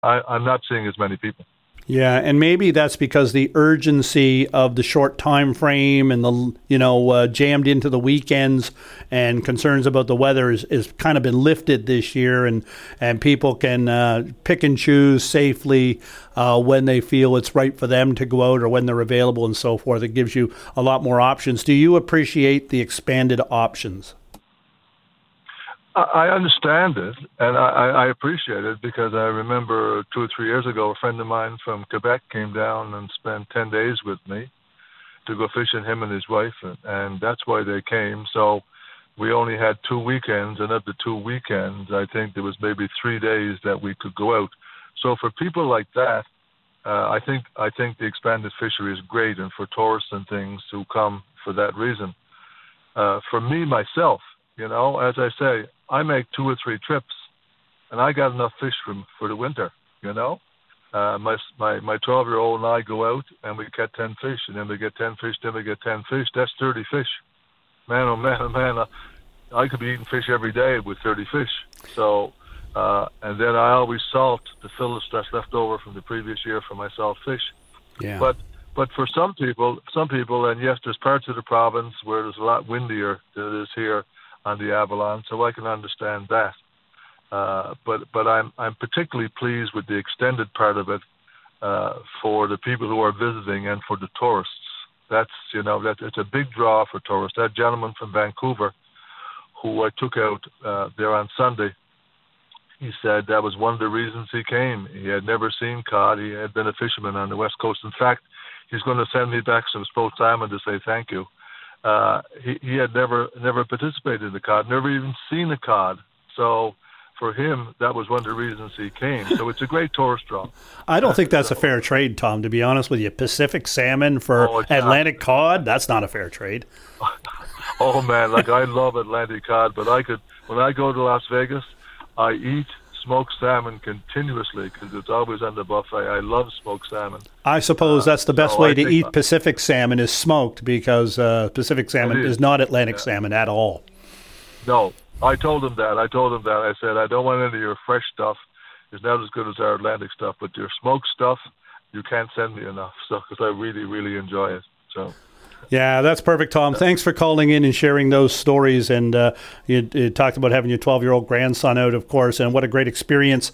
I'm not seeing as many people. Yeah, and maybe that's because the urgency of the short time frame and the jammed into the weekends and concerns about the weather is kind of been lifted this year, and people can pick and choose safely when they feel it's right for them to go out or when they're available and so forth. It gives you a lot more options. Do you appreciate the expanded options? I understand it, and I appreciate it, because I remember 2 or 3 years ago, a friend of mine from Quebec came down and spent 10 days with me to go fishing, him and his wife, and that's why they came. So we only had 2 weekends, and of the 2 weekends, I think there was maybe 3 days that we could go out. So for people like that, I think the expanded fishery is great, and for tourists and things who come for that reason. For me, myself, as I say, I make 2 or 3 trips, and I got enough fish for the winter. My 12-year-old and I go out, and we get 10 fish, and then we get 10 fish, then we get 10 fish. That's 30 fish. Man, oh man, oh man! I could be eating fish every day with 30 fish. So, and then I always salt the fillets that's left over from the previous year for my salt fish. Yeah. But for some people, and yes, there's parts of the province where there's a lot windier than it is here on the Avalon, so I can understand that. But I'm particularly pleased with the extended part of it for the people who are visiting and for the tourists. It's a big draw for tourists. That gentleman from Vancouver, who I took out there on Sunday, he said that was one of the reasons he came. He had never seen cod. He had been a fisherman on the West Coast. In fact, he's going to send me back some smoked salmon to say thank you. He had never participated in the cod, never even seen a cod. So for him, that was one of the reasons he came. So it's a great tourist draw. I don't think that's a fair trade, Tom, to be honest with you. Pacific salmon for Atlantic cod, that's not a fair trade. Oh, man, I love Atlantic cod, but when I go to Las Vegas, I eat smoked salmon continuously because it's always on the buffet. I love smoked salmon. I suppose that's the best way to eat Pacific salmon is smoked, because Pacific salmon is not Atlantic salmon at all. No, I told him that. I said, I don't want any of your fresh stuff. It's not as good as our Atlantic stuff, but your smoked stuff, you can't send me enough, because I really, really enjoy it. So. Yeah, that's perfect, Tom. Thanks for calling in and sharing those stories. And you talked about having your 12-year-old grandson out, of course, and what a great experience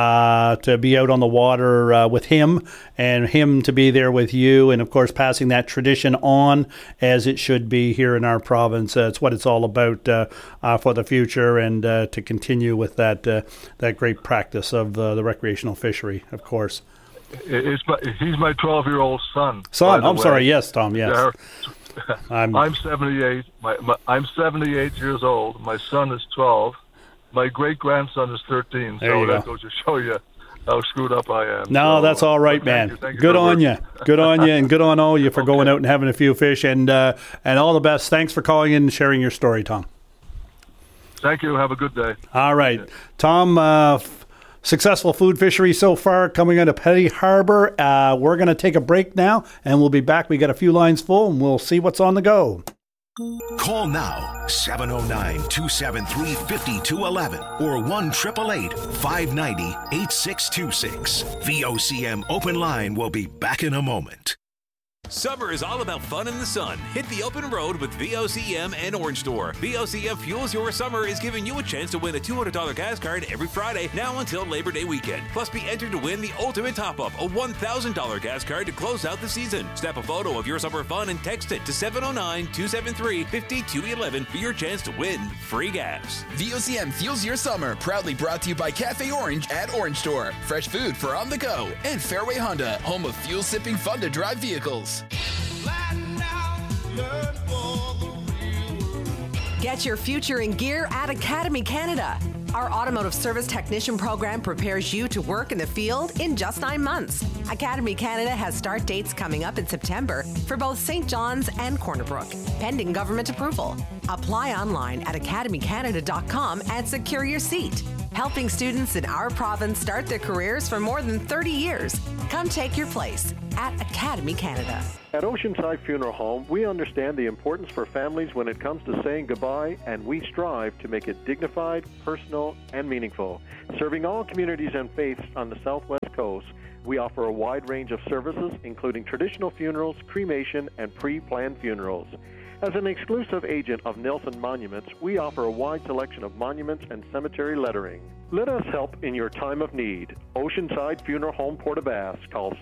to be out on the water with him and him to be there with you. And, of course, passing that tradition on as it should be here in our province. It's what it's all about for the future, and to continue with that great practice of the recreational fishery, of course. He's my 12-year-old son. I'm sorry. Yes, Tom. Yes. I'm 78. I'm 78 years old. My son is 12. My great-grandson is 13. So that goes to show you how screwed up I am. No, that's all right, man. Good on you. Good on you, and good on all you for going out and having a few fish. And all the best. Thanks for calling in and sharing your story, Tom. Thank you. Have a good day. All right. Tom, successful food fishery so far coming out of Petty Harbour. We're going to take a break now, and we'll be back. We got a few lines full, and we'll see what's on the go. Call now, 709-273-5211 or 1-888-590-8626. VOCM Open Line will be back in a moment. Summer is all about fun in the sun. Hit the open road with VOCM and Orange Store. VOCM Fuels Your Summer is giving you a chance to win a $200 gas card every Friday now until Labor Day weekend. Plus, be entered to win the ultimate top-up, a $1,000 gas card to close out the season. Snap a photo of your summer fun and text it to 709-273-5211 for your chance to win free gas. VOCM Fuels Your Summer, proudly brought to you by Cafe Orange at Orange Store. Fresh food for on the go. And Fairway Honda, home of fuel-sipping fun-to-drive vehicles. Get your future in gear at Academy Canada. Our automotive service technician program prepares you to work in the field in just 9 months. Academy Canada has start dates coming up in September for both St. John's and Corner Brook, pending government approval. Apply online at academycanada.com and secure your seat. helping students in our province start their careers for more than 30 years. Come take your place at Academy Canada. At Oceanside Funeral Home, we understand the importance for families when it comes to saying goodbye, and we strive to make it dignified, personal, and meaningful. Serving all communities and faiths on the Southwest Coast, we offer a wide range of services, including traditional funerals, cremation, and pre-planned funerals. As an exclusive agent of Nelson Monuments, we offer a wide selection of monuments and cemetery lettering. Let us help in your time of need. Oceanside Funeral Home, Port-aux-Basques. Call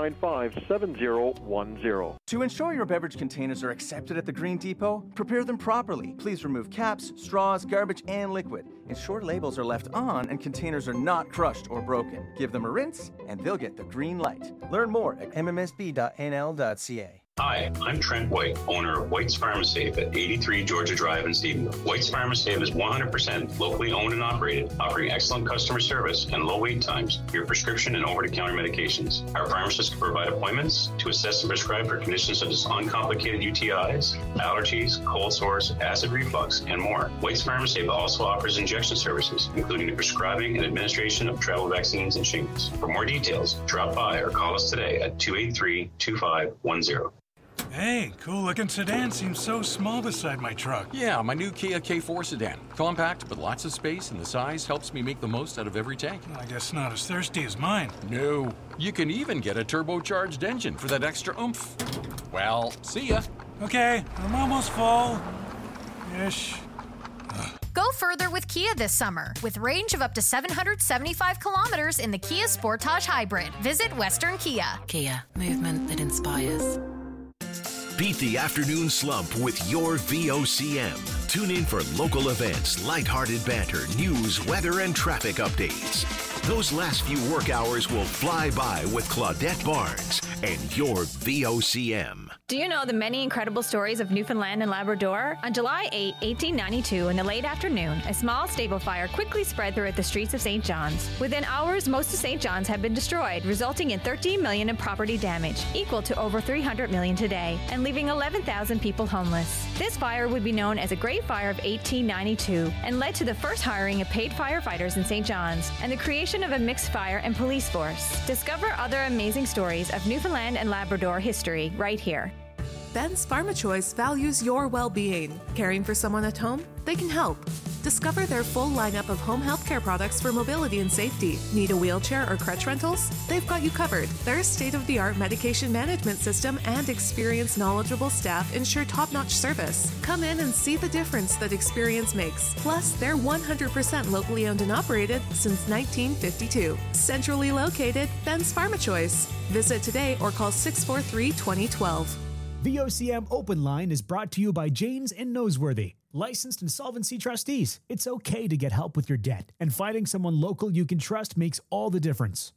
695-7010. To ensure your beverage containers are accepted at the Green Depot, prepare them properly. Please remove caps, straws, garbage, and liquid. Ensure labels are left on and containers are not crushed or broken. Give them a rinse, and they'll get the green light. Learn more at mmsb.nl.ca. Hi, I'm Trent White, owner of White's Pharmasafe at 83 Georgia Drive in Stephenville. White's Pharmasafe is 100% locally owned and operated, offering excellent customer service and low wait times for your prescription and over-the-counter medications. Our pharmacists can provide appointments to assess and prescribe for conditions such as uncomplicated UTIs, allergies, cold sores, acid reflux, and more. White's Pharmasafe also offers injection services, including the prescribing and administration of travel vaccines and shingles. For more details, drop by or call us today at 283-2510. Hey, cool-looking sedan seems so small beside my truck. Yeah, my new Kia K4 sedan. Compact, but lots of space, and the size helps me make the most out of every tank. I guess not as thirsty as mine. No. You can even get a turbocharged engine for that extra oomph. Well, see ya. Okay, I'm almost full. Ish. Go further with Kia this summer. With range of up to 775 kilometers in the Kia Sportage Hybrid. Visit Western Kia. Kia, movement that inspires. Beat the afternoon slump with your VOCM. Tune in for local events, lighthearted banter, news, weather, and traffic updates. Those last few work hours will fly by with Claudette Barnes and your VOCM. Do you know the many incredible stories of Newfoundland and Labrador? On July 8, 1892, in the late afternoon, a small stable fire quickly spread throughout the streets of St. John's. Within hours, most of St. John's had been destroyed, resulting in $13 million in property damage, equal to over $300 million today, and leaving 11,000 people homeless. This fire would be known as the Great Fire of 1892 and led to the first hiring of paid firefighters in St. John's and the creation of a mixed fire and police force. Discover other amazing stories of Newfoundland and Labrador history right here. Ben's PharmaChoice values your well-being. Caring for someone at home? They can help. Discover their full lineup of home healthcare products for mobility and safety. Need a wheelchair or crutch rentals? They've got you covered. Their state-of-the-art medication management system and experienced, knowledgeable staff ensure top-notch service. Come in and see the difference that experience makes. Plus, they're 100% locally owned and operated since 1952. Centrally located, Ben's PharmaChoice. Visit today or call 643-2012. VOCM Open Line is brought to you by Janes and Noseworthy, licensed insolvency trustees. It's okay to get help with your debt, and finding someone local you can trust makes all the difference.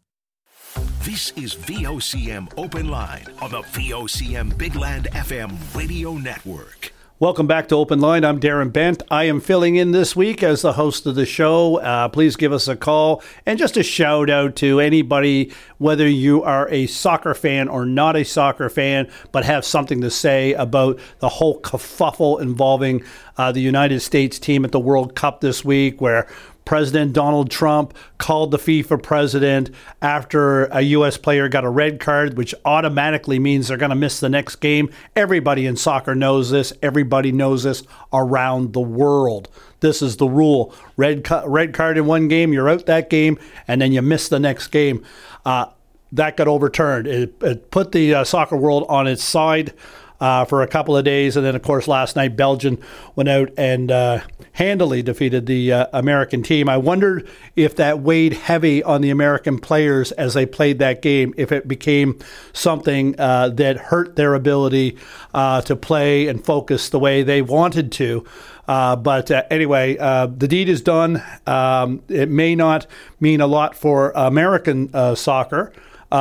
This is VOCM Open Line on the VOCM Big Land FM radio network. Welcome back to Open Line. I'm Darren Bent. I am filling in this week as the host of the show. Please give us a call. And just a shout out to anybody, whether you are a soccer fan or not a soccer fan, but have something to say about the whole kerfuffle involving the United States team at the World Cup this week, where President Donald Trump called the FIFA president after a U.S. player got a red card, which automatically means they're going to miss the next game. Everybody in soccer knows this. Everybody knows this around the world. This is the rule. Red card in one game, you're out that game, and then you miss the next game. That got overturned. It put the soccer world on its side for a couple of days. And then, of course, last night, Belgium went out and handily defeated the American team. I wondered if that weighed heavy on the American players as they played that game, if it became something that hurt their ability to play and focus the way they wanted to. But anyway, the deed is done. It may not mean a lot for American soccer.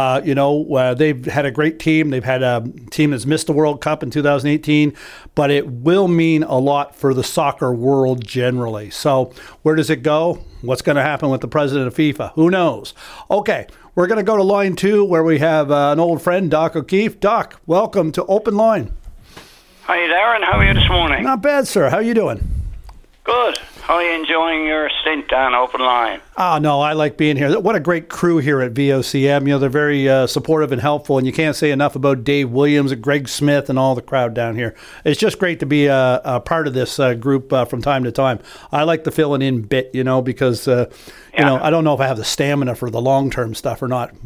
They've had a great team. They've had a team that's missed the World Cup in 2018, but it will mean a lot for the soccer world generally. So where does it go? What's going to happen with the president of FIFA? Who knows? Okay, we're going to go to line 2 where we have an old friend, Doc O'Keefe. Doc, welcome to Open Line. Hi, Darren. How are you this morning? Not bad, sir. How are you doing? Good. How are you enjoying your stint on Open Line? Oh, no, I like being here. What a great crew here at VOCM. You know, they're very supportive and helpful, and you can't say enough about Dave Williams and Greg Smith and all the crowd down here. It's just great to be a part of this group from time to time. I like the filling in bit, you know, because, you know, I don't know if I have the stamina for the long-term stuff or not.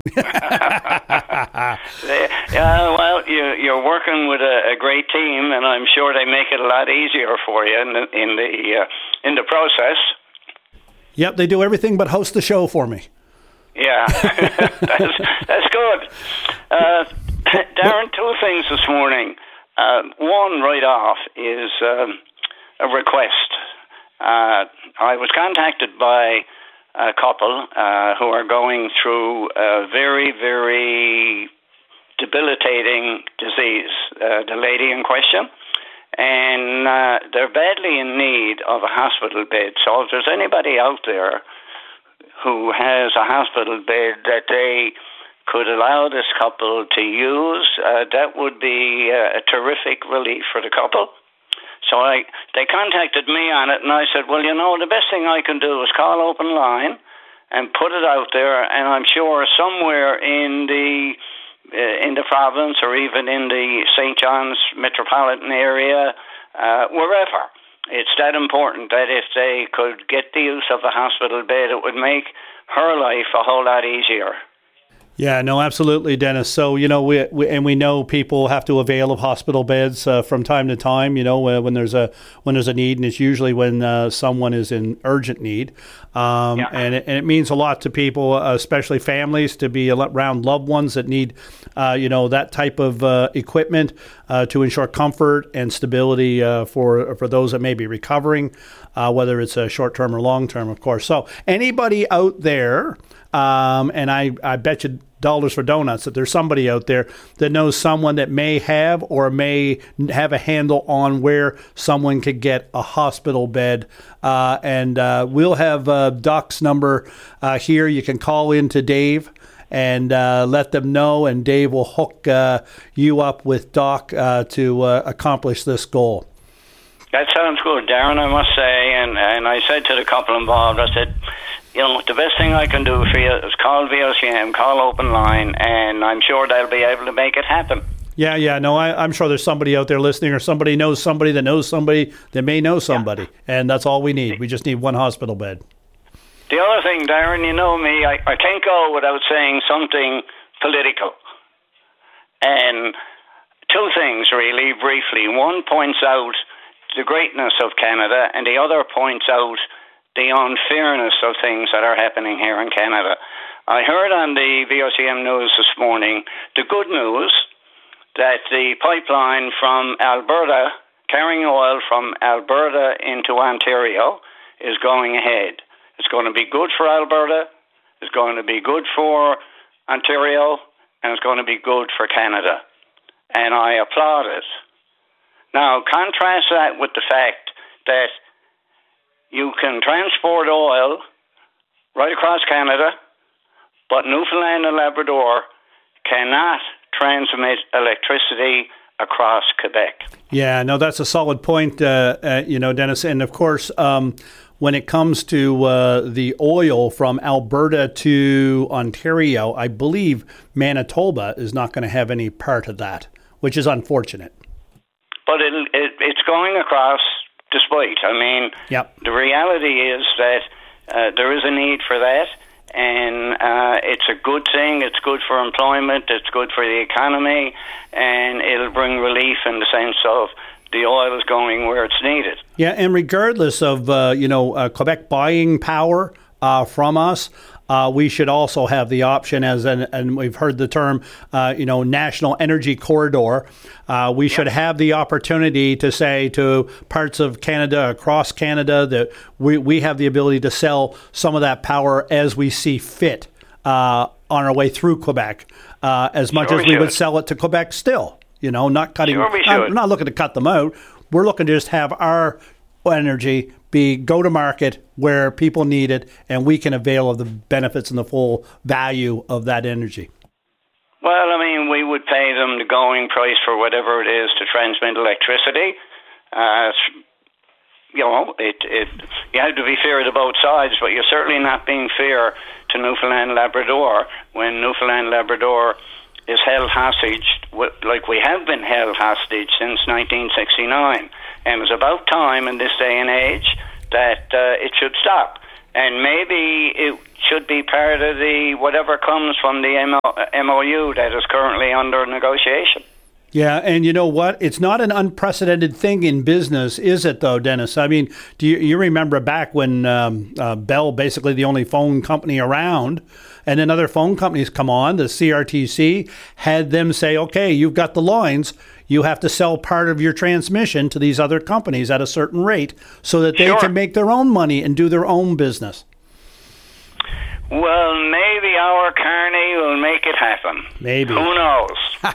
Well, you're working with a great team, and I'm sure they make it a lot easier for you in the process. Yep, they do everything but host the show for me. Yeah, that's good. Darren, two things this morning. One right off is a request. I was contacted by a couple who are going through a very, very debilitating disease, the lady in question. And they're badly in need of a hospital bed. So if there's anybody out there who has a hospital bed that they could allow this couple to use, that would be a terrific relief for the couple. So they contacted me on it, and I said, well, you know, the best thing I can do is call Open Line and put it out there, and I'm sure somewhere in the province or even in the St. John's metropolitan area, wherever. It's that important that if they could get the use of a hospital bed, it would make her life a whole lot easier. Yeah, no, absolutely, Dennis. So, you know, we know people have to avail of hospital beds from time to time, you know, when there's a need, and it's usually when someone is in urgent need. And it means a lot to people, especially families, to be around loved ones that need, you know, that type of equipment to ensure comfort and stability for those that may be recovering, whether it's short-term or long-term, of course. So anybody out there, and I bet you dollars for donuts that there's somebody out there that knows someone that may have or may have a handle on where someone could get a hospital bed. And we'll have Doc's number here. You can call in to Dave and let them know, and Dave will hook you up with Doc to accomplish this goal. That sounds good, Darren, I must say. And I said to the couple involved, I said, you know, the best thing I can do for you is call VOCM, call Open Line, and I'm sure they'll be able to make it happen. Yeah, no, I'm sure there's somebody out there listening, or somebody knows somebody that knows somebody that may know somebody, and that's all we need. We just need one hospital bed. The other thing, Darren, you know me, I can't go without saying something political. And two things, really, briefly. One points out the greatness of Canada, and the other points out the unfairness of things that are happening here in Canada. I heard on the VOCM news this morning the good news that the pipeline from Alberta, carrying oil from Alberta into Ontario, is going ahead. It's going to be good for Alberta, it's going to be good for Ontario, and it's going to be good for Canada. And I applaud it. Now, contrast that with the fact that you can transport oil right across Canada, but Newfoundland and Labrador cannot transmit electricity across Quebec. Yeah, no, that's a solid point, you know, Dennis. And of course, when it comes to the oil from Alberta to Ontario, I believe Manitoba is not going to have any part of that, which is unfortunate. But it's going across despite. I mean, The reality is that there is a need for that, and it's a good thing. It's good for employment. It's good for the economy, and it'll bring relief in the sense of the oil is going where it's needed. Yeah, and regardless of Quebec buying power from us, we should also have the option, and we've heard the term, national energy corridor. We should have the opportunity to say to parts of Canada, across Canada, that we have the ability to sell some of that power as we see fit on our way through Quebec, as much as we would sell it to Quebec still. Not cutting. I'm not looking to cut them out. We're looking to just have our energy go to market where people need it, and we can avail of the benefits and the full value of that energy. Well, I mean, we would pay them the going price for whatever it is to transmit electricity. you have to be fair to both sides, but you're certainly not being fair to Newfoundland Labrador when Newfoundland Labrador is held hostage, like we have been held hostage since 1969. And it's about time in this day and age that it should stop. And maybe it should be part of the whatever comes from the MOU that is currently under negotiation. Yeah, and you know what? It's not an unprecedented thing in business, is it, though, Dennis? I mean, do you remember back when Bell, basically the only phone company around, and then other phone companies come on, the CRTC, had them say, okay, you've got the lines, you have to sell part of your transmission to these other companies at a certain rate so that they can make their own money and do their own business. Well, maybe our Kearney will make it happen. Maybe. Who knows?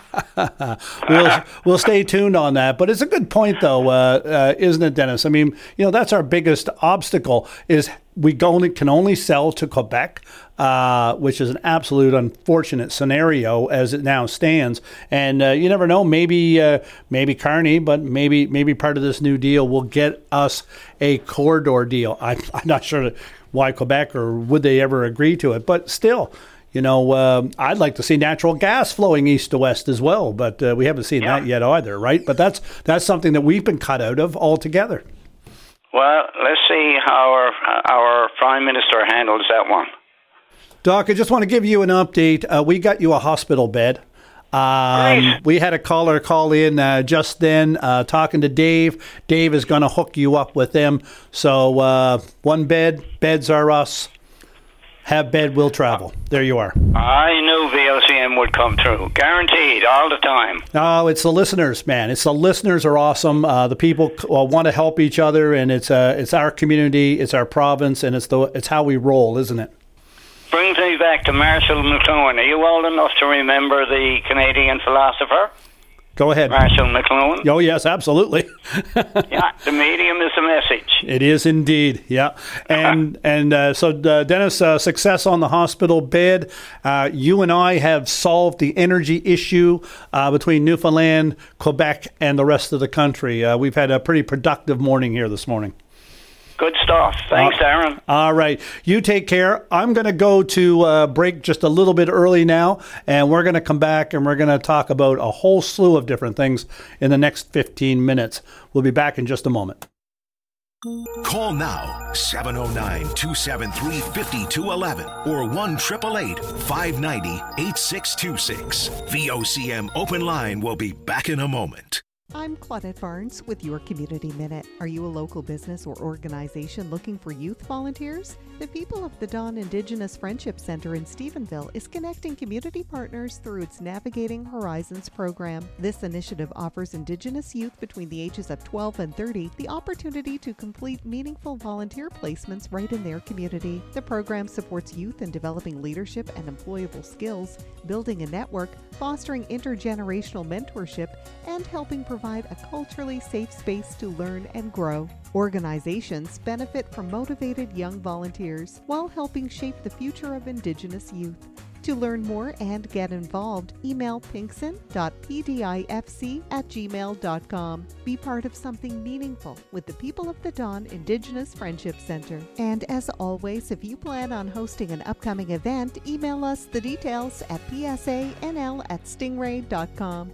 We'll stay tuned on that. But it's a good point, though, isn't it, Dennis? I mean, that's our biggest obstacle is we can only sell to Quebec, which is an absolute unfortunate scenario as it now stands. And you never know, maybe Kearney, but maybe part of this new deal will get us a corridor deal. I'm not sure why Quebec or would they ever agree to it, but still, I'd like to see natural gas flowing east to west as well, but we haven't seen that yet either, right? But that's something that we've been cut out of altogether. Well, let's see how our Prime Minister handles that one. Doc, I just want to give you an update. We got you a hospital bed. We had a caller call in just then talking to Dave. Dave is going to hook you up with them. So one beds are us. Have bed, will travel. There you are. I knew VOCM would come through. Guaranteed, all the time. Oh, it's the listeners, man. It's the listeners are awesome. The people want to help each other, and it's our community, it's our province, and it's how we roll, isn't it? Brings me back to Marshall McLuhan. Are you old enough to remember the Canadian philosopher? Go ahead. Marshall McLuhan? Oh, yes, absolutely. Yeah, the medium is the message. It is indeed, yeah. And so, Dennis, success on the hospital bed. You and I have solved the energy issue between Newfoundland, Quebec, and the rest of the country. We've had a pretty productive morning here this morning. Good stuff. Thanks, Darren. All right. You take care. I'm going to go to break just a little bit early now, and we're going to come back and we're going to talk about a whole slew of different things in the next 15 minutes. We'll be back in just a moment. Call now, 709-273-5211 or 1-888-590-8626. VOCM Open Line will be back in a moment. I'm Claudette Barnes with your Community Minute. Are you a local business or organization looking for youth volunteers? The People of the Dawn Indigenous Friendship Center in Stephenville is connecting community partners through its Navigating Horizons program. This initiative offers Indigenous youth between the ages of 12 and 30 the opportunity to complete meaningful volunteer placements right in their community. The program supports youth in developing leadership and employable skills, building a network, fostering intergenerational mentorship, and helping provide a culturally safe space to learn and grow. Organizations benefit from motivated young volunteers while helping shape the future of Indigenous youth. To learn more and get involved, email pinkson.pdifc@gmail.com. Be part of something meaningful with the People of the Dawn Indigenous Friendship Center. And as always, if you plan on hosting an upcoming event, email us the details at psanl@stingray.com.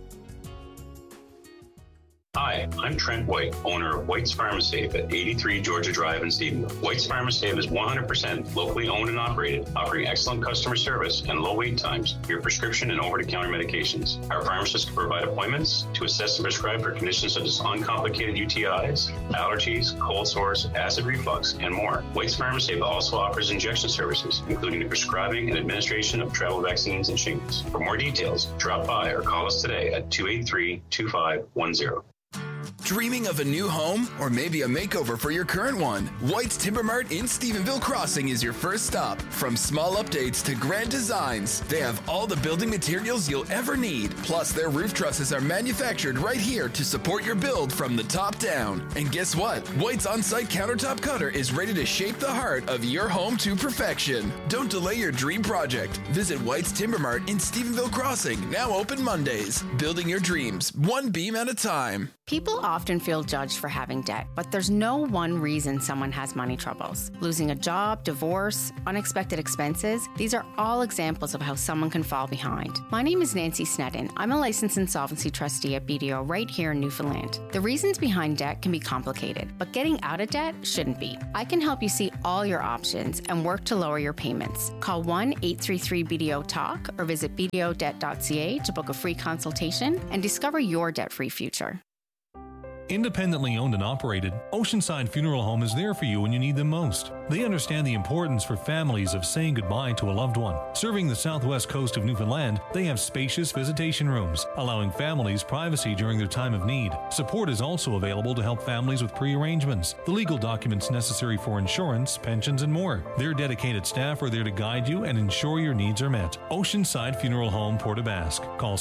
Hi, I'm Trent White, owner of White's Pharmasafe at 83 Georgia Drive in Stephenville. White's Pharmasafe is 100% locally owned and operated, offering excellent customer service and low wait times for your prescription and over-the-counter medications. Our pharmacists can provide appointments to assess and prescribe for conditions such as uncomplicated UTIs, allergies, cold sores, acid reflux, and more. White's Pharmasafe also offers injection services, including the prescribing and administration of travel vaccines and shingles. For more details, drop by or call us today at 283-2510. Dreaming of a new home or maybe a makeover for your current one? White's Timber Mart in Stephenville Crossing is your first stop. From small updates to grand designs, they have all the building materials you'll ever need. Plus, their roof trusses are manufactured right here to support your build from the top down. And guess what? White's on-site countertop cutter is ready to shape the heart of your home to perfection. Don't delay your dream project. Visit White's Timber Mart in Stephenville Crossing, now open Mondays. Building your dreams, one beam at a time. People often feel judged for having debt, but there's no one reason someone has money troubles. Losing a job, divorce, unexpected expenses, these are all examples of how someone can fall behind. My name is Nancy Sneddon. I'm a licensed insolvency trustee at BDO right here in Newfoundland. The reasons behind debt can be complicated, but getting out of debt shouldn't be. I can help you see all your options and work to lower your payments. Call 1-833-BDO-TALK or visit bdodebt.ca to book a free consultation and discover your debt-free future. Independently owned and operated, Oceanside Funeral Home is there for you when you need them most. They understand the importance for families of saying goodbye to a loved one. Serving the southwest coast of Newfoundland, they have spacious visitation rooms, allowing families privacy during their time of need. Support is also available to help families with pre-arrangements, the legal documents necessary for insurance, pensions, and more. Their dedicated staff are there to guide you and ensure your needs are met. Oceanside Funeral Home, Port aux Basques. Call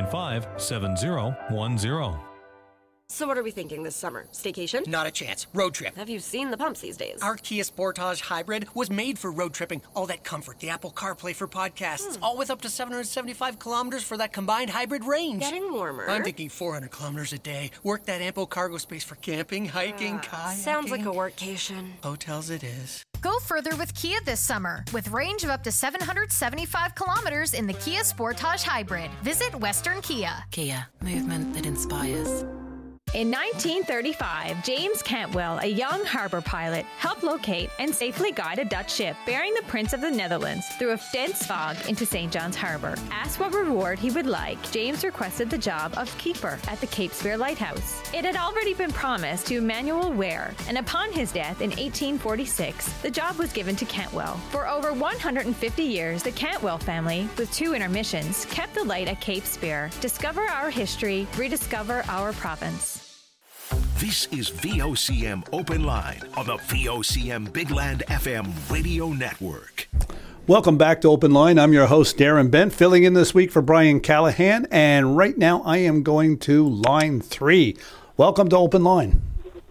695-7010. So what are we thinking this summer? Staycation? Not a chance. Road trip. Have you seen the pumps these days? Our Kia Sportage Hybrid was made for road tripping. All that comfort, the Apple CarPlay for podcasts, all with up to 775 kilometers for that combined hybrid range. Getting warmer. I'm thinking 400 kilometers a day. Work that ample cargo space for camping, hiking, kayaking. Sounds like a workcation. Hotels it is. Go further with Kia this summer with range of up to 775 kilometers in the Kia Sportage Hybrid. Visit Western Kia. Kia, movement that inspires. In 1935, James Cantwell, a young harbor pilot, helped locate and safely guide a Dutch ship bearing the Prince of the Netherlands through a dense fog into St. John's Harbor. Asked what reward he would like, James requested the job of keeper at the Cape Spear Lighthouse. It had already been promised to Emmanuel Ware, and upon his death in 1846, the job was given to Cantwell. For over 150 years, the Cantwell family, with 2 intermissions, kept the light at Cape Spear. Discover our history, rediscover our province. This is VOCM Open Line on the VOCM Big Land FM radio network. Welcome back to Open Line. I'm your host, Darren Bent, filling in this week for Brian Callahan. And right now I am going to line 3. Welcome to Open Line.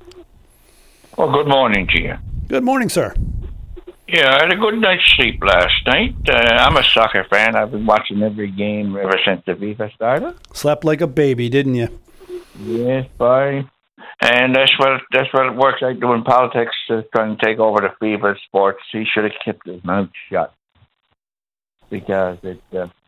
Well, good morning to you. Good morning, sir. Yeah, I had a good night's sleep last night. I'm a soccer fan. I've been watching every game ever since the FIFA started. Slept like a baby, didn't you? Yes, boy. And that's what it works like doing politics, trying to take over the FIFA sports. He should have kept his mouth shut because it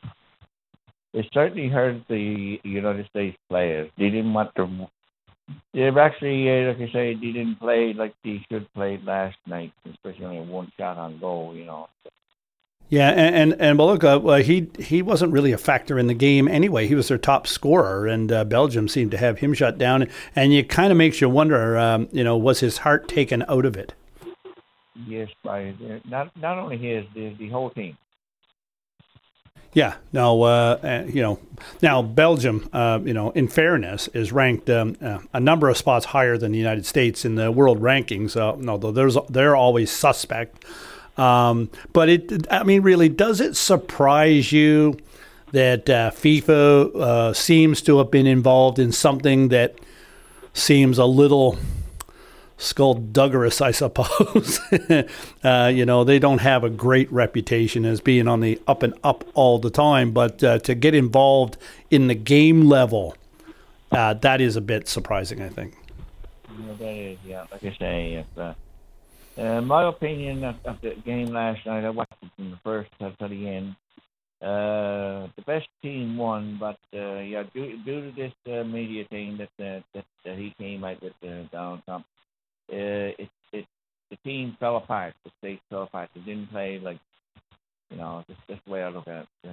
certainly hurt the United States players. They didn't want to. They've actually, like I say, they didn't play like they should play last night, especially only one shot on goal. Yeah, and well, look, he wasn't really a factor in the game anyway. He was their top scorer, and Belgium seemed to have him shut down. And it kind of makes you wonder, was his heart taken out of it? Yes, by not only his, the whole team. Yeah, no, now Belgium, in fairness, is ranked a number of spots higher than the United States in the world rankings. Although they're always suspect. But really, does it surprise you that FIFA seems to have been involved in something that seems a little skullduggerous, I suppose? They don't have a great reputation as being on the up and up all the time, but to get involved in the game level, that is a bit surprising, I think. Yeah, that is, yeah. Like I say, my opinion of the game last night, I watched it from the first to the end. The best team won, but due to this media thing that he came out with Donald Trump, the team fell apart. The state fell apart. They didn't play like, just the way I look at it.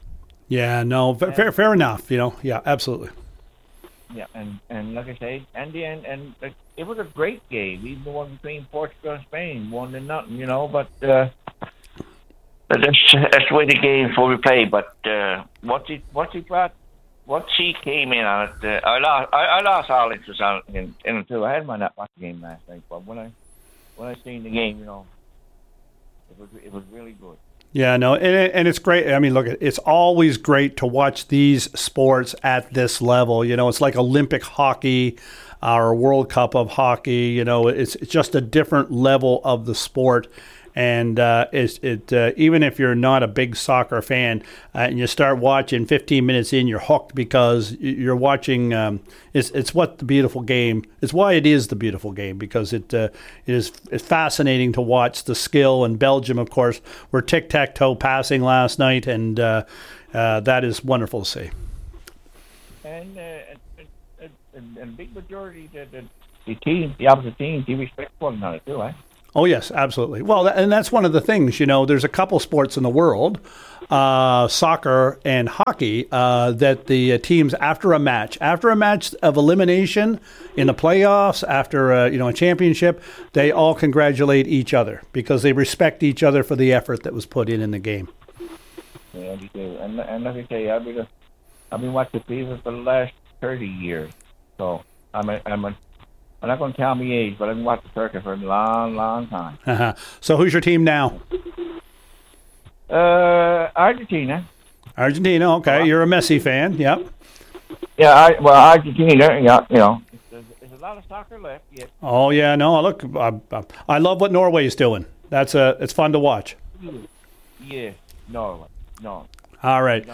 And, fair enough. Yeah, absolutely. Yeah, and like I say, and the end, and it was a great game. Even the one between Portugal and Spain, 1-0, but that's the way the games will be played. But once he came in on it, I lost all interest in it too. I had my not watch the game last night, but when I seen the game, it was really good. Yeah, no, and it's great. I mean, look, it's always great to watch these sports at this level. It's like Olympic hockey or World Cup of hockey. It's just a different level of the sport. And even if you're not a big soccer fan and you start watching 15 minutes in, you're hooked because you're watching. It's what the beautiful game. It's why it is the beautiful game, because it's fascinating to watch the skill. And Belgium, of course, were tic-tac-toe passing last night, and that is wonderful to see. And a big majority the opposite teams, they respect one another too, eh? Oh, yes, absolutely. Well, and that's one of the things, there's a couple sports in the world, soccer and hockey, that the teams after a match of elimination in the playoffs, after a championship, they all congratulate each other because they respect each other for the effort that was put in the game. Yeah, they do. And let me tell you, I've been watching FIFA for the last 30 years. So I'm not going to tell my age, but I've been watching soccer for a long, long time. Uh-huh. So who's your team now? Argentina. Argentina, okay. You're a Messi fan, yep. Yeah, Argentina, yeah, There's a lot of soccer left yet. Oh, yeah, no, look, I love what Norway's doing. It's fun to watch. Yeah, Norway. All right.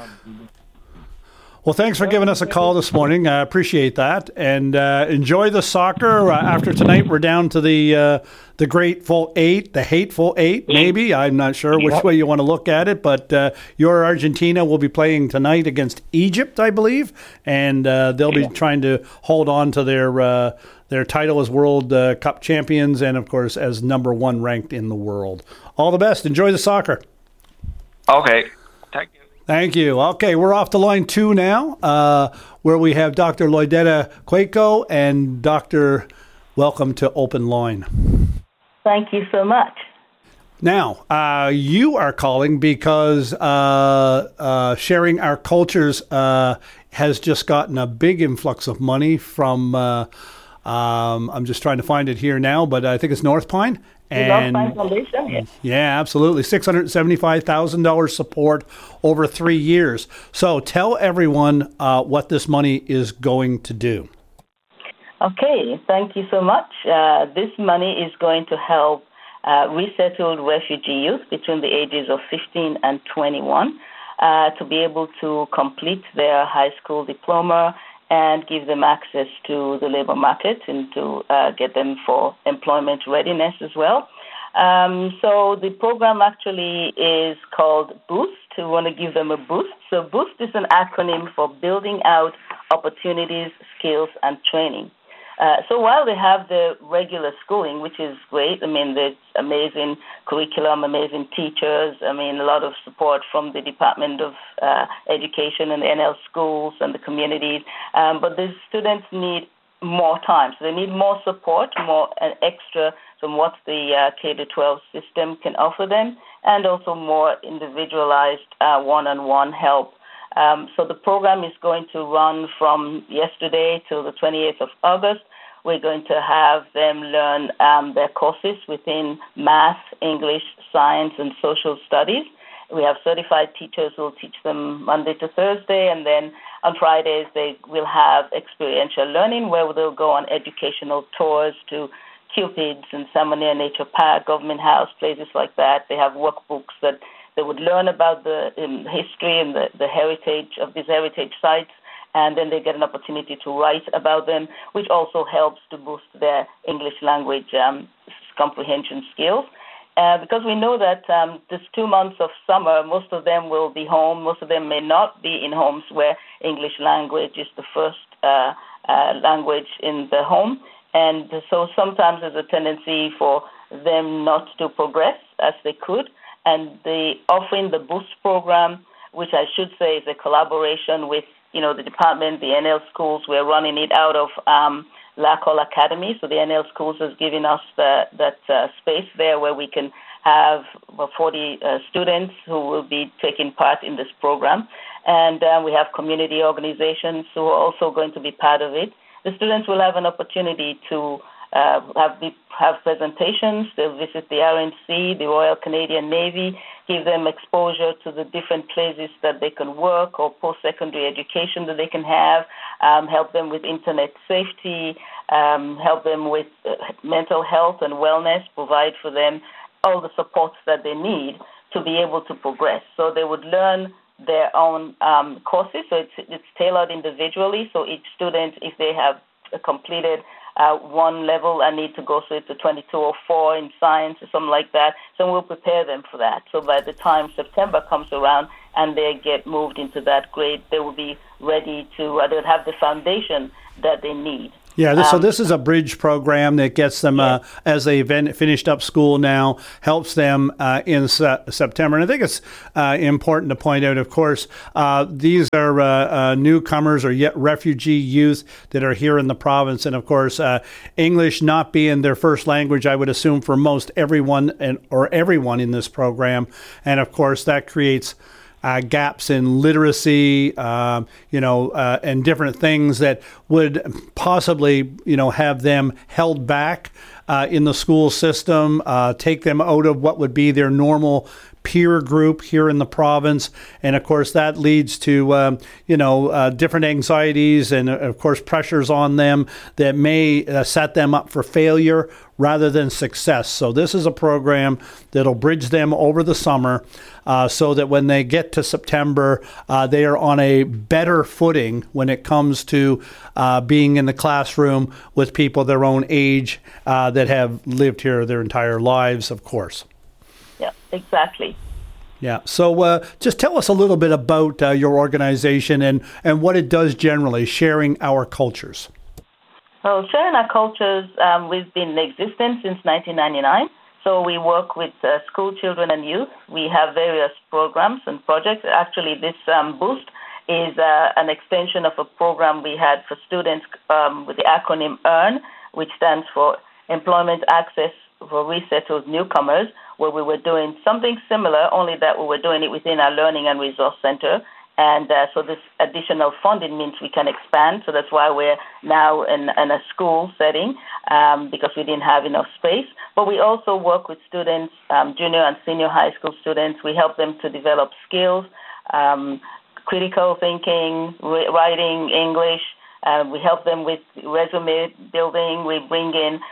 Well, thanks for giving us a call this morning. I appreciate that. And enjoy the soccer. After tonight, we're down to the grateful eight, the hateful eight, maybe. I'm not sure which way you want to look at it. But your Argentina will be playing tonight against Egypt, I believe. And they'll be trying to hold on to their title as World Cup champions and, of course, as number one ranked in the world. All the best. Enjoy the soccer. Okay. Thank you. Okay, we're off to line 2 now, where we have Dr. Loidetta Quaco and Dr. Welcome to Open Line. Thank you so much. Now, you are calling because Sharing Our Cultures has just gotten a big influx of money from, I'm just trying to find it here now, but I think it's North Pine. And North Pine Foundation, yes. Yeah, absolutely. $675,000 support over 3 years. So tell everyone what this money is going to do. Okay, thank you so much. This money is going to help resettled refugee youth between the ages of 15 and 21 to be able to complete their high school diploma and give them access to the labor market and to get them for employment readiness as well. So the program actually is called BOOST. We want to give them a boost. So BOOST is an acronym for Building Out Opportunities, Skills, and Training. So while they have the regular schooling, which is great, I mean, there's amazing curriculum, amazing teachers, I mean, a lot of support from the Department of Education and the NL schools and the communities, but the students need more time. So they need more support, more extra from what the K-12 system can offer them, and also more individualized one-on-one help. So the program is going to run from yesterday till the 28th of August. We're going to have them learn their courses within math, English, science, and social studies. We have certified teachers who will teach them Monday to Thursday, and then on Fridays they will have experiential learning where they'll go on educational tours to Cupid's and Salmonia Nature Park, Government House, places like that. They have workbooks that they would learn about the history and the heritage of these heritage sites, and then they get an opportunity to write about them, which also helps to boost their English language comprehension skills. Because we know that this 2 months of summer, most of them will be home. Most of them may not be in homes where English language is the first language in the home. And so sometimes there's a tendency for them not to progress as they could. And offering the BOOST program, which I should say is a collaboration with, the department, the NL schools. We're running it out of Lacolle Academy. So the NL schools has given us that space there where we can have 40 students who will be taking part in this program. And we have community organizations who are also going to be part of it. The students will have an opportunity to have presentations. They'll visit the RNC, the Royal Canadian Navy, give them exposure to the different places that they can work or post-secondary education that they can have, help them with internet safety, help them with mental health and wellness, provide for them all the supports that they need to be able to progress. So they would learn their own courses, so it's tailored individually. So each student, if they have completed one level and need to go to 22 or 4 in science or something like that, so we'll prepare them for that. So by the time September comes around and they get moved into that grade, they will be ready to, they'll have the foundation that they need. Yeah, so this is a bridge program that gets them, as they've finished up school now, helps them in September. And I think it's important to point out, of course, these are newcomers or yet refugee youth that are here in the province. And, of course, English not being their first language, I would assume, for most everyone or everyone in this program. And, of course, that creates gaps in literacy, and different things that would possibly, have them held back in the school system, take them out of what would be their normal peer group here in the province. And of course that leads to different anxieties and of course pressures on them that may set them up for failure rather than success. So this is a program that'll bridge them over the summer so that when they get to September, they are on a better footing when it comes to being in the classroom with people their own age that have lived here their entire lives, of course. Yeah, exactly. Yeah. So just tell us a little bit about your organization and what it does generally, Sharing Our Cultures. So Sharing Our Cultures, we've been in existence since 1999. So we work with school children and youth. We have various programs and projects. Actually, this boost is an extension of a program we had for students with the acronym EARN, which stands for Employment Access for Resettled Newcomers, where we were doing something similar, only that we were doing it within our Learning and Resource Center. And so this additional funding means we can expand. So that's why we're now in a school setting because we didn't have enough space. But we also work with students, junior and senior high school students. We help them to develop skills, critical thinking, writing, English. We help them with resume building. We bring in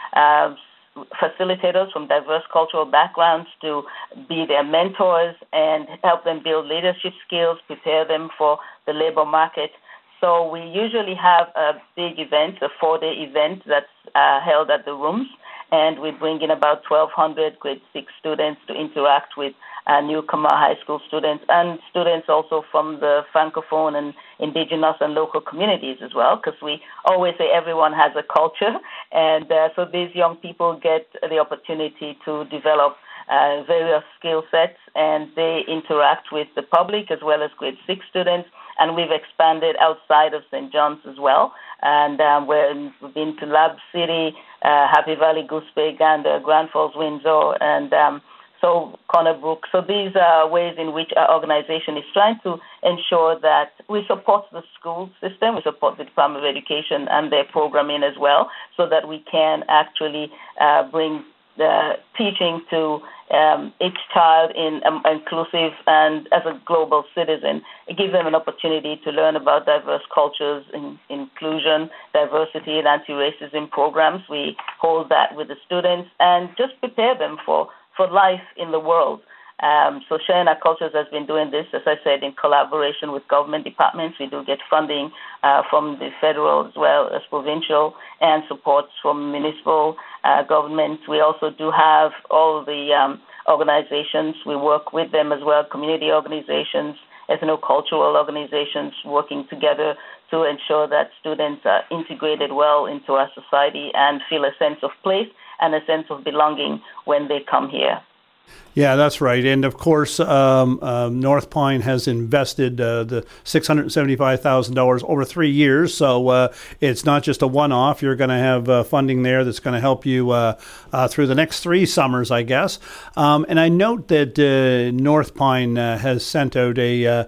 facilitators from diverse cultural backgrounds to be their mentors and help them build leadership skills, prepare them for the labor market. So we usually have a big event, a 4-day event that's held at the rooms, and we bring in about 1,200 grade 6 students to interact with newcomer high school students and students also from the Francophone and Indigenous and local communities as well, because we always say everyone has a culture. And so these young people get the opportunity to develop various skill sets, and they interact with the public as well as grade 6 students. And we've expanded outside of St. John's as well. And we've been to Lab City, Happy Valley, Goose Bay, Gander, Grand Falls, Windsor, and so Corner Brook. So these are ways in which our organization is trying to ensure that we support the school system, we support the Department of Education and their programming as well, so that we can actually bring the teaching to each child in inclusive and as a global citizen. Give them an opportunity to learn about diverse cultures, inclusion, diversity, and anti-racism programs. We hold that with the students and just prepare them for life in the world. So Sharing Our Cultures has been doing this, as I said, in collaboration with government departments. We do get funding from the federal as well as provincial and supports from municipal governments. We also do have all the organizations. We work with them as well, community organizations, ethno-cultural organizations working together to ensure that students are integrated well into our society and feel a sense of place and a sense of belonging when they come here. Yeah, that's right. And of course, North Pine has invested the $675,000 over 3 years. So it's not just a one-off. You're going to have funding there that's going to help you through the next 3 summers, I guess. And I note that North Pine has sent out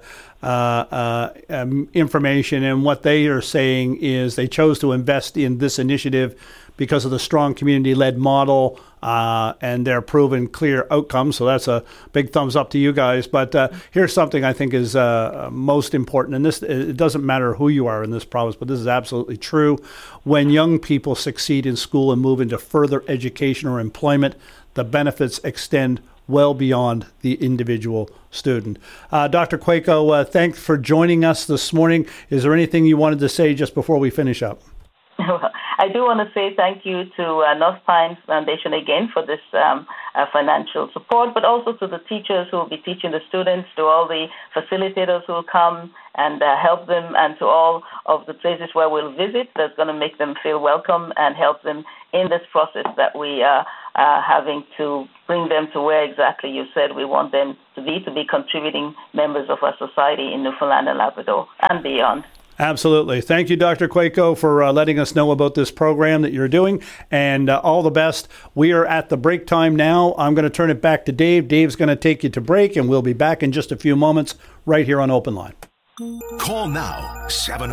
information, and what they are saying is they chose to invest in this initiative because of the strong community-led model and their proven clear outcomes. So that's a big thumbs up to you guys. But here's something I think is most important. And this, it doesn't matter who you are in this province, but this is absolutely true. When young people succeed in school and move into further education or employment, the benefits extend well beyond the individual student. Dr. Kwaiko, thanks for joining us this morning. Is there anything you wanted to say just before we finish up? I do want to say thank you to North Pine Foundation again for this financial support, but also to the teachers who will be teaching the students, to all the facilitators who will come and help them, and to all of the places where we'll visit that's going to make them feel welcome and help them in this process that we are having to bring them to where exactly you said we want them to be contributing members of our society in Newfoundland and Labrador and beyond. Absolutely. Thank you, Dr. Kwaiko, for letting us know about this program that you're doing, and all the best. We are at the break time now. I'm going to turn it back to Dave. Dave's going to take you to break, and we'll be back in just a few moments right here on Open Line. Call now,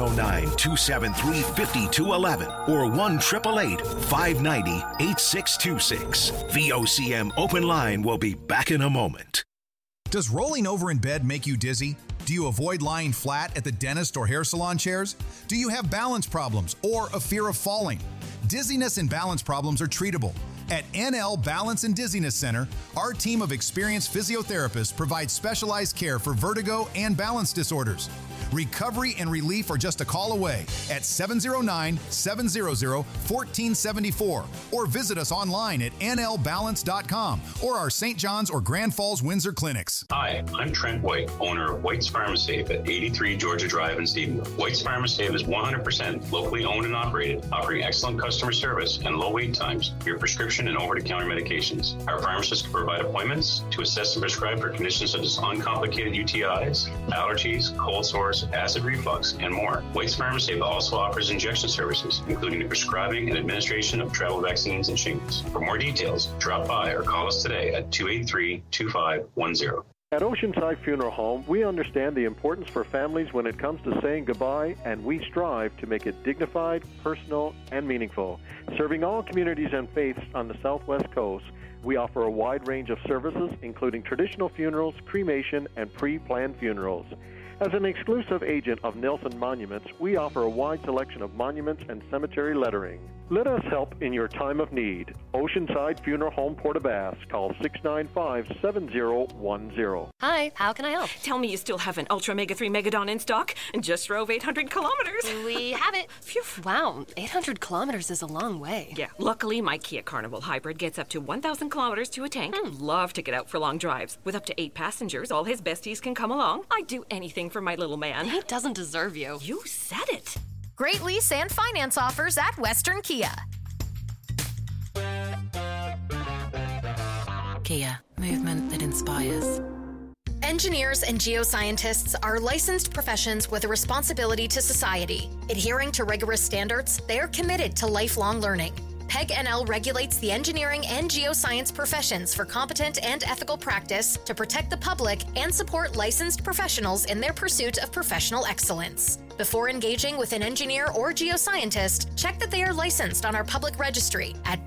709-273-5211 or 1-888-590-8626. VOCM Open Line will be back in a moment. Does rolling over in bed make you dizzy? Do you avoid lying flat at the dentist or hair salon chairs? Do you have balance problems or a fear of falling? Dizziness and balance problems are treatable. At NL Balance and Dizziness Center, our team of experienced physiotherapists provides specialized care for vertigo and balance disorders. Recovery and relief are just a call away at 709-700-1474 or visit us online at nlbalance.com or our St. John's or Grand Falls Windsor clinics. Hi, I'm Trent White, owner of White's Pharmasafe at 83 Georgia Drive in Stephenville. White's Pharmasafe is 100% locally owned and operated, offering excellent customer service and low wait times for your prescription and over-the-counter medications. Our pharmacists can provide appointments to assess and prescribe for conditions such as uncomplicated UTIs, allergies, cold sores, acid reflux, and more. White's Pharmasafe also offers injection services, including the prescribing and administration of travel vaccines and shingles. For more details, drop by or call us today at 283-2510. At Oceanside Funeral Home, we understand the importance for families when it comes to saying goodbye, and we strive to make it dignified, personal, and meaningful. Serving all communities and faiths on the Southwest Coast, we offer a wide range of services, including traditional funerals, cremation, and pre-planned funerals. As an exclusive agent of Nelson Monuments, we offer a wide selection of monuments and cemetery lettering. Let us help in your time of need. Oceanside Funeral Home, Port-aux-Basques. Call 695-7010. Hi, how can I help? Tell me you still have an Ultra Mega 3 Megadon in stock and just drove 800 kilometers. We have it. Phew. Wow, 800 kilometers is a long way. Yeah, luckily my Kia Carnival Hybrid gets up to 1,000 kilometers to a tank. Love to get out for long drives. With up to 8 passengers, all his besties can come along. I'd do anything for my little man. He doesn't deserve you. You said it. Great lease and finance offers at Western Kia. Kia, movement that inspires. Engineers and geoscientists are licensed professions with a responsibility to society. Adhering to rigorous standards, they are committed to lifelong learning. PEG NL regulates the engineering and geoscience professions for competent and ethical practice to protect the public and support licensed professionals in their pursuit of professional excellence. Before engaging with an engineer or geoscientist, check that they are licensed on our public registry at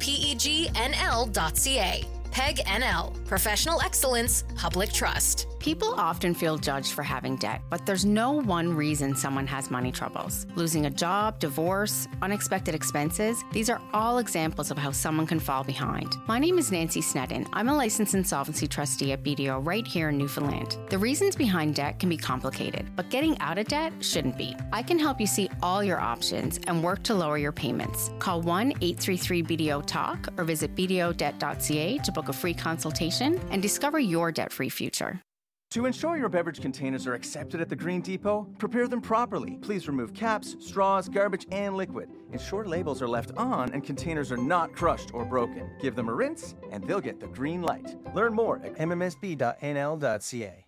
pegnl.ca. PEG NL, Professional Excellence, Public Trust. People often feel judged for having debt, but there's no one reason someone has money troubles. Losing a job, divorce, unexpected expenses, these are all examples of how someone can fall behind. My name is Nancy Sneddon. I'm a licensed insolvency trustee at BDO right here in Newfoundland. The reasons behind debt can be complicated, but getting out of debt shouldn't be. I can help you see all your options and work to lower your payments. Call 1-833-BDO-TALK or visit bdodebt.ca to book a free consultation and discover your debt-free future. To ensure your beverage containers are accepted at the Green Depot, prepare them properly. Please remove caps, straws, garbage, and liquid. Ensure labels are left on and containers are not crushed or broken. Give them a rinse, and they'll get the green light. Learn more at mmsb.nl.ca.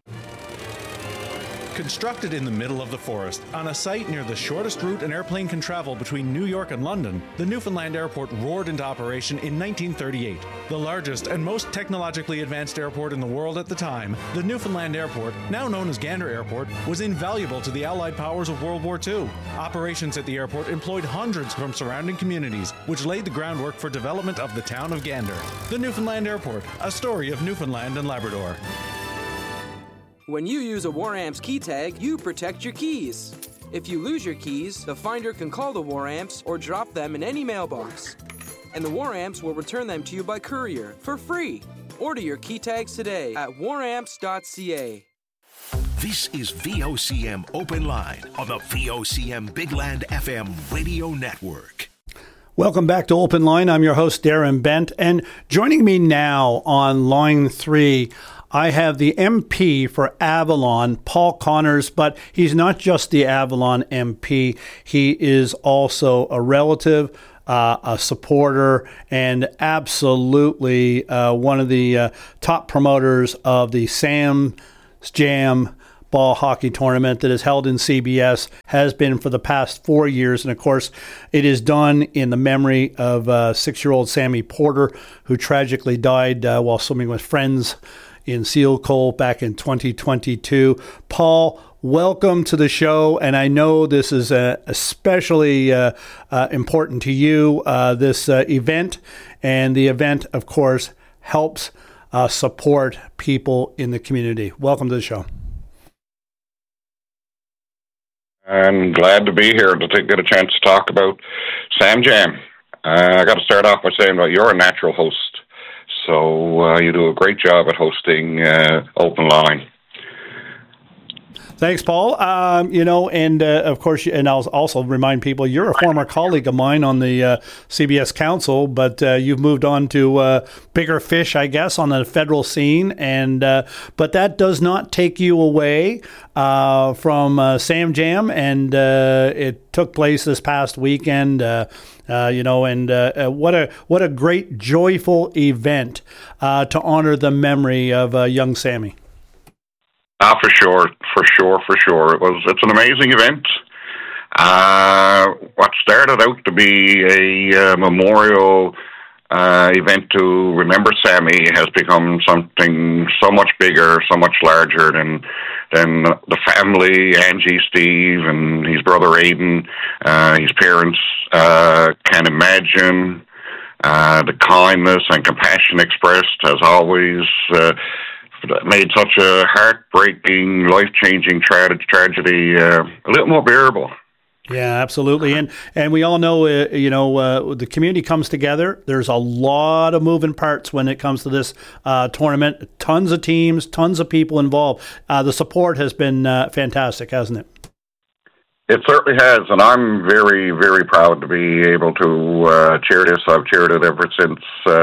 Constructed in the middle of the forest, on a site near the shortest route an airplane can travel between New York and London, the Newfoundland Airport roared into operation in 1938. The largest and most technologically advanced airport in the world at the time, the Newfoundland Airport, now known as Gander Airport, was invaluable to the Allied powers of World War II. Operations at the airport employed hundreds from surrounding communities, which laid the groundwork for development of the town of Gander. The Newfoundland Airport, a story of Newfoundland and Labrador. When you use a WarAmps key tag, you protect your keys. If you lose your keys, the finder can call the WarAmps or drop them in any mailbox. and the War Amps will return them to you by courier for free. Order your key tags today at waramps.ca. This is VOCM Open Line on the VOCM Big Land FM radio network. Welcome back to Open Line. I'm your host, Darren Bent. And joining me now on line 3, I have the MP for Avalon, Paul Connors, but he's not just the Avalon MP. He is also a relative, a supporter, and absolutely one of the top promoters of the Sam's Jam ball hockey tournament that is held in CBS, has been for the past 4 years. And of course, it is done in the memory of 6-year-old Sammy Porter, who tragically died while swimming with friends in Seal Cove back in 2022. Paul, welcome to the show. And I know this is especially important to you, this event. And the event, of course, helps support people in the community. Welcome to the show. I'm glad to be here to get a chance to talk about Sam Jam. I got to start off by saying that you're a natural host, so you do a great job at hosting Open Line. Thanks, Paul. Of course, and I'll also remind people, you're a former colleague of mine on the CBS Council, but you've moved on to bigger fish, I guess, on the federal scene. And but that does not take you away from Sam Jam, and it took place this past weekend. What a great, joyful event to honor the memory of young Sammy. For sure. It's an amazing event. What started out to be a memorial event to remember Sammy has become something so much bigger, so much larger than the family, Angie, Steve, and his brother Aiden, his parents can imagine. The kindness and compassion expressed has always made such a heartbreaking, life-changing tragedy a little more bearable. Yeah, absolutely. And we all know, the community comes together. There's a lot of moving parts when it comes to this tournament. Tons of teams, tons of people involved. The support has been fantastic, hasn't it? It certainly has, and I'm very, very proud to be able to chair this. I've chaired it ever since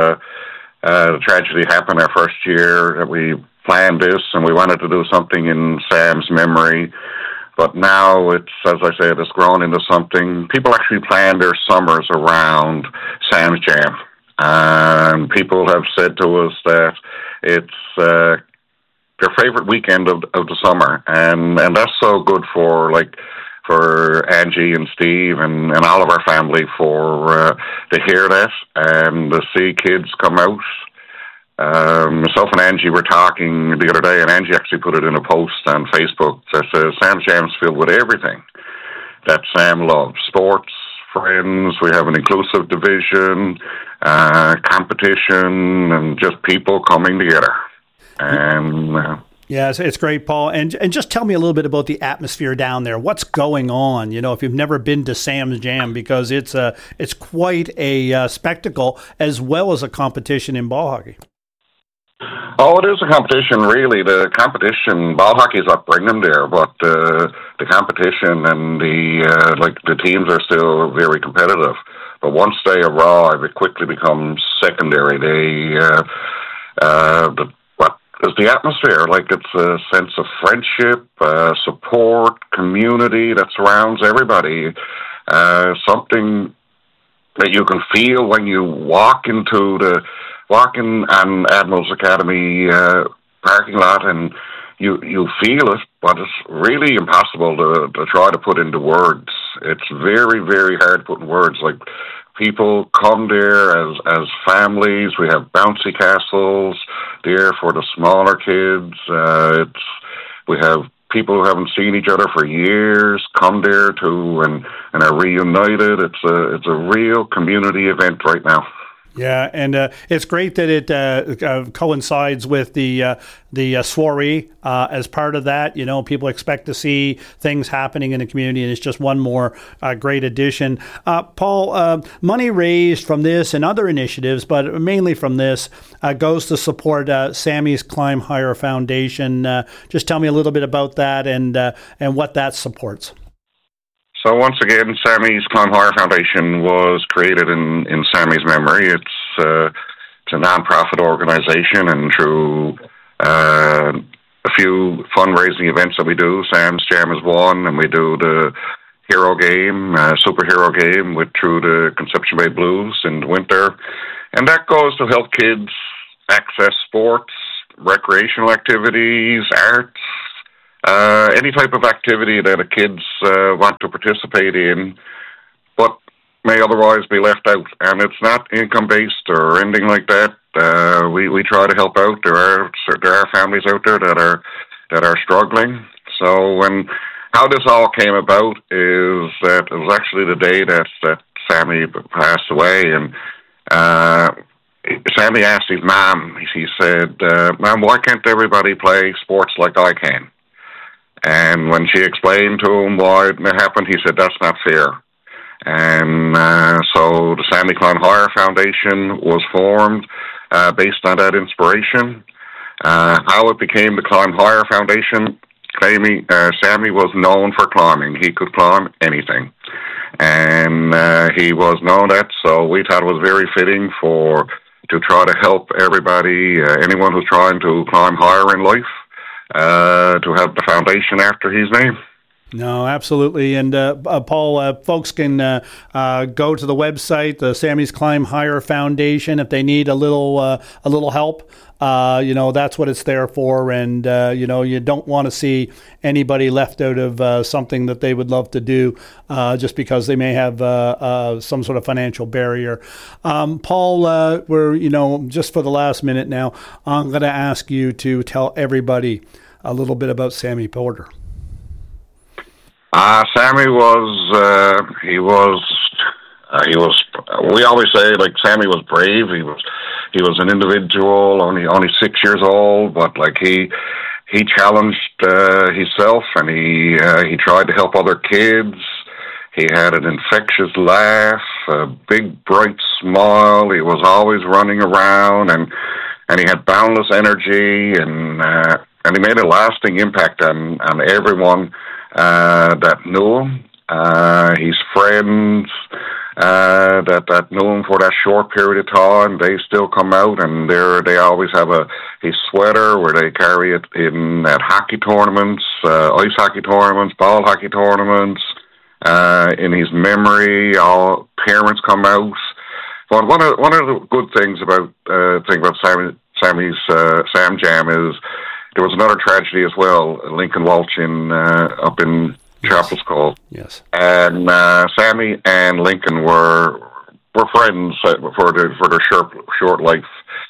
the tragedy happened our first year that we planned this, and we wanted to do something in Sam's memory. But now it's, as I said, it's grown into something. People actually plan their summers around Sam's Jam. And people have said to us that it's their favorite weekend of the summer. And that's so good for Angie and Steve and all of our family to hear that and to see kids come out. Myself and Angie were talking the other day, and Angie actually put it in a post on Facebook that says Sam's Jam's filled with everything that Sam loves. Sports, friends, we have an inclusive division, competition, and just people coming together. And yeah, it's great, Paul. And just tell me a little bit about the atmosphere down there. What's going on? If you've never been to Sam's Jam, because it's quite a spectacle as well as a competition in ball hockey. Oh, it is a competition, really. The competition, ball hockey is upbringing there, but the competition and the teams are still very competitive. But once they arrive, it quickly becomes secondary. It's the atmosphere. It's a sense of friendship, support, community that surrounds everybody. Something that you can feel when you walk in Admiral's Academy parking lot, and you feel it, but it's really impossible to try to put into words. It's very, very hard to put in words. People come there as families. We have bouncy castles there for the smaller kids. We have people who haven't seen each other for years come there too and are reunited. It's a real community event right now. Yeah, and it's great that it coincides with the soiree as part of that. You know, people expect to see things happening in the community, and it's just one more great addition. Paul, money raised from this and other initiatives, but mainly from this, goes to support Sammy's Climb Higher Foundation. Just tell me a little bit about that and what that supports. So once again, Sammy's Climb Higher Foundation was created in Sammy's memory. It's a non-profit organization, and through a few fundraising events that we do, Sam's Jam is one, and we do the hero game, superhero game through the Conception Bay Blues in the winter. And that goes to help kids access sports, recreational activities, arts, any type of activity that the kids want to participate in, but may otherwise be left out. And it's not income-based or anything like that. We try to help out. There are families out there that are struggling. So how this all came about is that it was actually the day that Sammy passed away, and Sammy asked his mom. He said, "Mom, why can't everybody play sports like I can?" And when she explained to him why it happened, he said, "That's not fair." And so the Sammy Climb Higher Foundation was formed based on that inspiration. How it became the Climb Higher Foundation, Sammy was known for climbing. He could climb anything. And he was known that, so we thought it was very fitting to try to help everybody, anyone who's trying to climb higher in life, to have the foundation after his name. No, absolutely. And Paul, folks can go to the website, the Sammy's Climb Higher Foundation, if they need a little help. That's what it's there for. And, you don't want to see anybody left out of something that they would love to do just because they may have some sort of financial barrier. Paul, we're, just for the last minute now, I'm going to ask you to tell everybody a little bit about Sammy Porter. Sammy we always say, like, Sammy was brave. He was an individual, only 6 years old, but like he challenged himself, and he tried to help other kids. He had an infectious laugh, a big bright smile. He was always running around, and he had boundless energy, and he made a lasting impact on everyone that knew him. His friends that knew him for that short period of time, they still come out, and they always have his sweater where they carry it at hockey tournaments, ice hockey tournaments, ball hockey tournaments. In his memory, all parents come out. But one of the good things about Sammy's Sam Jam is there was another tragedy as well. Lincoln Walsh up in Chapel's Cove. Yes. And Sammy and Lincoln were friends for their short life.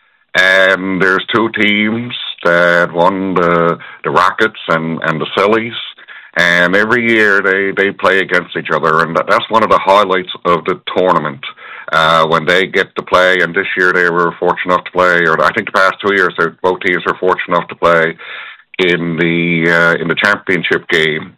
And there's two teams that won the Rockets and the Sillies. And every year they play against each other, and that's one of the highlights of the tournament. When they get to play, and this year they were fortunate enough to play, or I think the past 2 years both teams were fortunate enough to play in the championship game.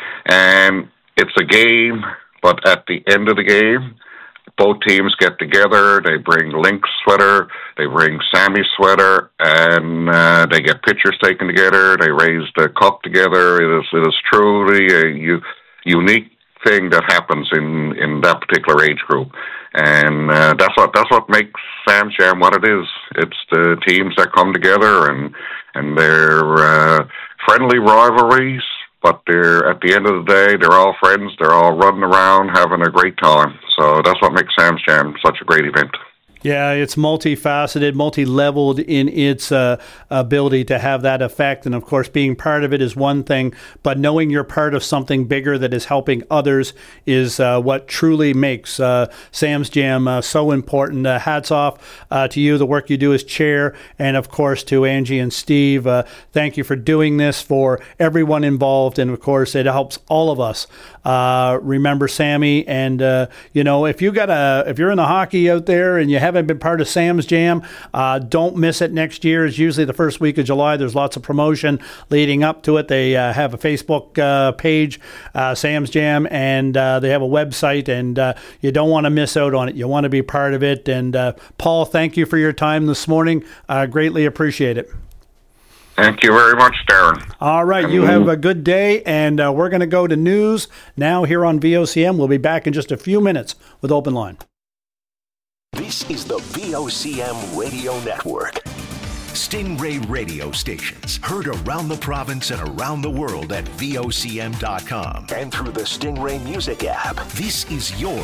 And it's a game, but at the end of the game, both teams get together. They bring Link's sweater, they bring Sammy's sweater, and they get pictures taken together. They raise the cup together. It is truly a unique thing that happens in that particular age group, and that's what makes Sam Jam what it is. It's the teams that come together, and they're friendly rivalries. But at the end of the day, they're all friends. They're all running around having a great time. So that's what makes Sam's Jam such a great event. Yeah, it's multifaceted, multi-leveled in its ability to have that effect. And, of course, being part of it is one thing, but knowing you're part of something bigger that is helping others is what truly makes Sam's Jam so important. Hats off to you, the work you do as chair, and, of course, to Angie and Steve. Thank you for doing this for everyone involved. And, of course, it helps all of us remember Sammy. And, if you're in the hockey out there and you haven't haven't been part of Sam's Jam, don't miss it next year. It's usually the first week of July. There's lots of promotion leading up to it. They have a Facebook page, Sam's Jam, and they have a website, and you don't want to miss out on it. You want to be part of it. And Paul, thank you for your time this morning. Greatly appreciate it. Thank you very much, Darren. All right, you have a good day, and we're going to go to news now here on VOCM. We'll be back in just a few minutes with Open Line. This is the VOCM Radio Network. Stingray radio stations heard around the province and around the world at VOCM.com and through the Stingray Music app. This is your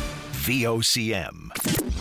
VOCM.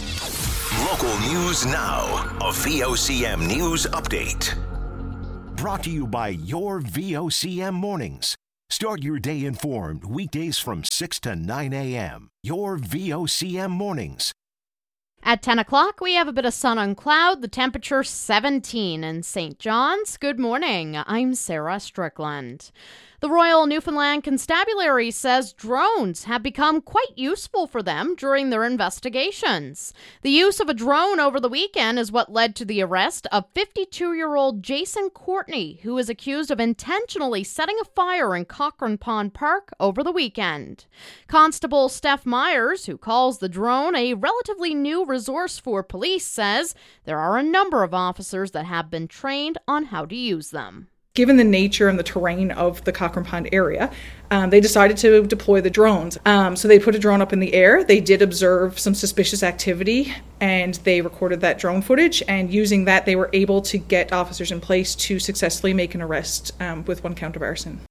Local news now. A VOCM news update. Brought to you by your VOCM mornings. Start your day informed weekdays from 6 to 9 a.m. Your VOCM mornings. At 10 o'clock, we have a bit of sun on cloud, the temperature 17 in St. John's. Good morning, I'm Sarah Strickland. The Royal Newfoundland Constabulary says drones have become quite useful for them during their investigations. The use of a drone over the weekend is what led to the arrest of 52-year-old Jason Courtney, who is accused of intentionally setting a fire in Cochrane Pond Park over the weekend. Constable Steph Myers, who calls the drone a relatively new resource for police, says there are a number of officers that have been trained on how to use them. Given the nature and the terrain of the Cochrane Pond area, they decided to deploy the drones. So they put a drone up in the air. They did observe some suspicious activity, and they recorded that drone footage. And using that, they were able to get officers in place to successfully make an arrest with one count of arson.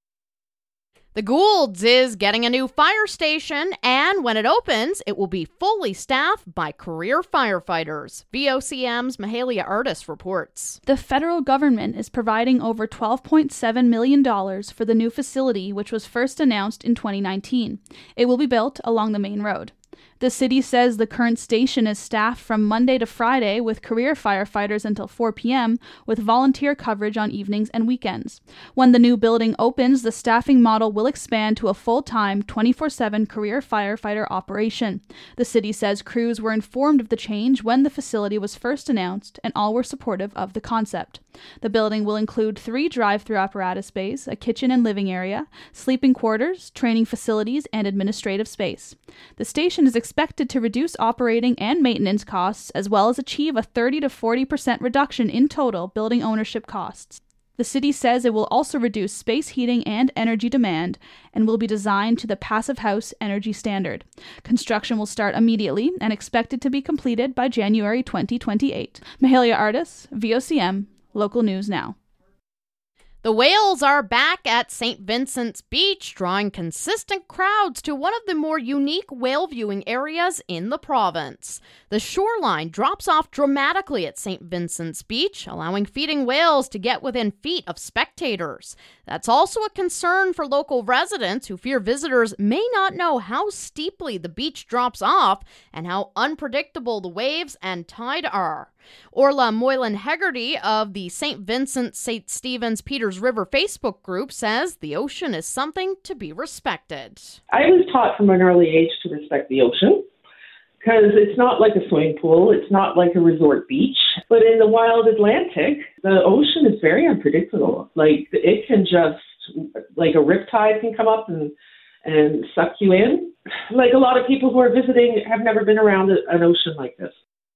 The Goulds is getting a new fire station, and when it opens, it will be fully staffed by career firefighters. VOCM's Mahalia Artis reports. The federal government is providing over $12.7 million for the new facility, which was first announced in 2019. It will be built along the main road. The city says the current station is staffed from Monday to Friday with career firefighters until 4 p.m. with volunteer coverage on evenings and weekends. When the new building opens, the staffing model will expand to a full-time 24/7 career firefighter operation. The city says crews were informed of the change when the facility was first announced, and all were supportive of the concept. The building will include 3 drive-through apparatus bays, a kitchen and living area, sleeping quarters, training facilities, and administrative space. The station is expected to reduce operating and maintenance costs, as well as achieve a 30 to 40% reduction in total building ownership costs. The city says it will also reduce space heating and energy demand and will be designed to the Passive House energy standard. Construction will start immediately and expected to be completed by January 2028. Mahalia Artis, VOCM, Local News Now. The whales are back at St. Vincent's Beach, drawing consistent crowds to one of the more unique whale viewing areas in the province. The shoreline drops off dramatically at St. Vincent's Beach, allowing feeding whales to get within feet of spectators. That's also a concern for local residents who fear visitors may not know how steeply the beach drops off and how unpredictable the waves and tide are. Orla Moylan-Hegarty of the St. Vincent St. Stephen's Peters River Facebook group says the ocean is something to be respected. I was taught from an early age to respect the ocean because it's not like a swimming pool, it's not like a resort beach, but in the wild Atlantic, the ocean is very unpredictable. Like it can just, like a riptide can come up and suck you in. Like a lot of people who are visiting have never been around an ocean like this.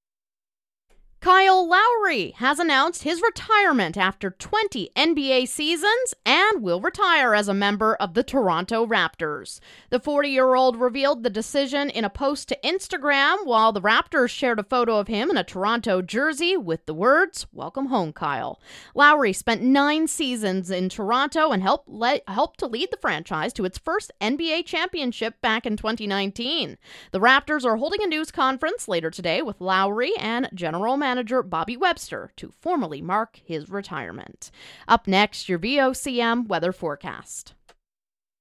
Kyle Lowry has announced his retirement after 20 NBA seasons and will retire as a member of the Toronto Raptors. The 40-year-old revealed the decision in a post to Instagram while the Raptors shared a photo of him in a Toronto jersey with the words, "Welcome home, Kyle." Lowry spent 9 seasons in Toronto and helped to lead the franchise to its first NBA championship back in 2019. The Raptors are holding a news conference later today with Lowry and general manager Bobby Webster to formally mark his retirement. Up next, your VOCM weather forecast.